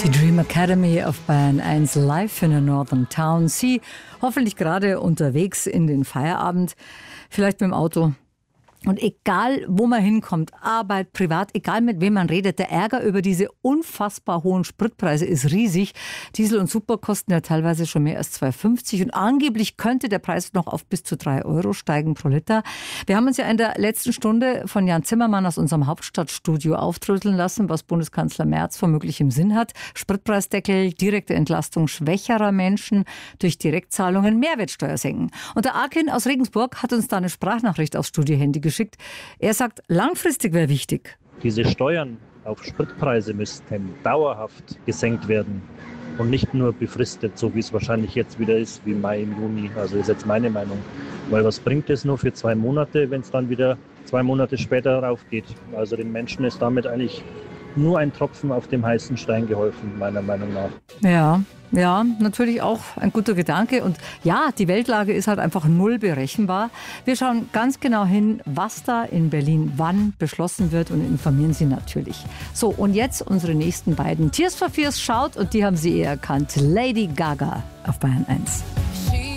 Die Dream Academy auf Bayern 1 live in a Northern Town. Sie hoffentlich gerade unterwegs in den Feierabend, vielleicht mit dem Auto. Und egal, wo man hinkommt, Arbeit, privat, egal mit wem man redet, der Ärger über diese unfassbar hohen Spritpreise ist riesig. Diesel und Super kosten ja teilweise schon mehr als 2,50 und angeblich könnte der Preis noch auf bis zu 3 Euro steigen pro Liter. Wir haben uns ja in der letzten Stunde von Jan Zimmermann aus unserem Hauptstadtstudio aufdröseln lassen, was Bundeskanzler Merz womöglich im Sinn hat. Spritpreisdeckel, direkte Entlastung schwächerer Menschen durch Direktzahlungen, Mehrwertsteuer senken. Und der Akin aus Regensburg hat uns da eine Sprachnachricht aufs Studiohandy geschickt. Er sagt, langfristig wäre wichtig. Diese Steuern auf Spritpreise müssten dauerhaft gesenkt werden und nicht nur befristet, so wie es wahrscheinlich jetzt wieder ist, wie Mai, im Juni. Also ist jetzt meine Meinung. Weil was bringt es nur für 2 Monate, wenn es dann wieder 2 Monate später raufgeht? Also den Menschen ist damit eigentlich nur ein Tropfen auf dem heißen Stein geholfen, meiner Meinung nach. Ja, natürlich auch ein guter Gedanke. Und ja, die Weltlage ist halt einfach null berechenbar. Wir schauen ganz genau hin, was da in Berlin wann beschlossen wird und informieren Sie natürlich. So, und jetzt unsere nächsten beiden. Tears for Fears schaut und die haben Sie erkannt. Lady Gaga auf Bayern 1.